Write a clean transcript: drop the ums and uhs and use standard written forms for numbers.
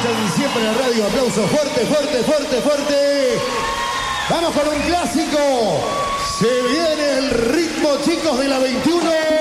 escuchan siempre en la radio. Aplausos fuerte, fuerte, fuerte, fuerte. Vamos con un clásico. Se viene el ritmo, chicos, de la 21.